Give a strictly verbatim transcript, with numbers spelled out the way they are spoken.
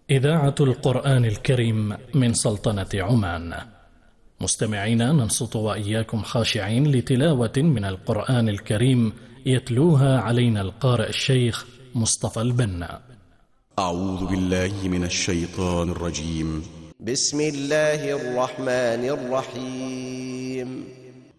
إذاعة القرآن الكريم من سلطنة عمان. مستمعينا، ننصت وإياكم خاشعين لتلاوة من القرآن الكريم يتلوها علينا القارئ الشيخ مصطفى البنا. أعوذ بالله من الشيطان الرجيم. بسم الله الرحمن الرحيم.